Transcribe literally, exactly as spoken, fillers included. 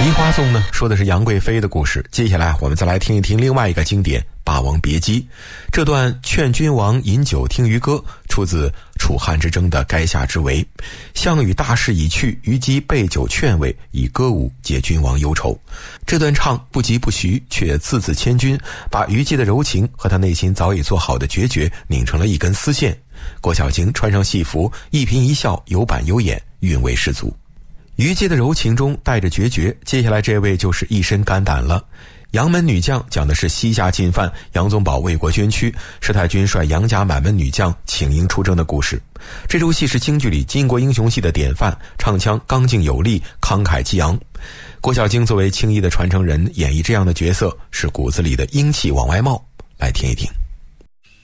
梨花颂呢，说的是杨贵妃的故事。接下来我们再来听一听另外一个经典《霸王别姬》。这段劝君王饮酒听渔歌，出自楚汉之争的垓下之围。项羽大势已去，虞姬备酒劝慰，以歌舞解君王忧愁。这段唱不疾不徐，却字字千钧，把虞姬的柔情和他内心早已做好的决绝拧成了一根丝线。郭晓晴穿上戏服，一颦一笑有板有眼，韵味十足。虞姬的柔情中带着决绝，接下来这位就是一身肝胆了。杨门女将讲的是西夏进犯，杨宗保为国捐躯，佘太君率杨家满门女将请缨出征的故事。这出戏是京剧里巾帼英雄戏的典范，唱腔刚劲有力，慷慨激昂。郭晓晶作为青衣的传承人，演绎这样的角色，是骨子里的英气往外冒。来听一听。